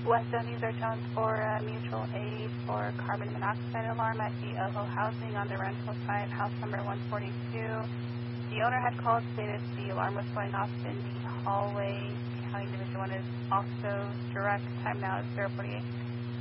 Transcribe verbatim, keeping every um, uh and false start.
West Zone User Jones for uh, mutual aid for carbon monoxide alarm at the O H O housing on the rental site, house number one forty-two. The owner had called, stated the alarm was going off in the hallway. County Division one is also direct. Time now is zero forty-eight.